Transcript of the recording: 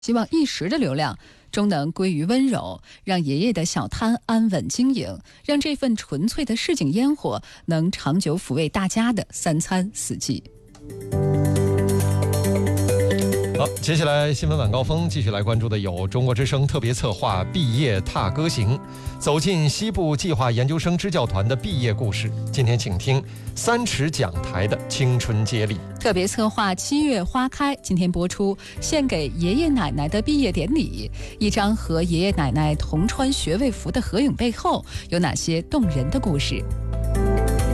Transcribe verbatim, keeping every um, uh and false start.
希望一时的流量终能归于温柔，让爷爷的小摊安稳经营，让这份纯粹的市井烟火能长久抚慰大家的三餐四季。 好，接下来新闻晚高峰继续来关注的有中国之声特别策划毕业踏歌行，走进西部计划研究生支教团的毕业故事。今天请听三尺讲台的青春接力。 特别策划七月花开，今天播出献给爷爷奶奶的毕业典礼。一张和爷爷奶奶同穿学位服的合影背后，有哪些动人的故事？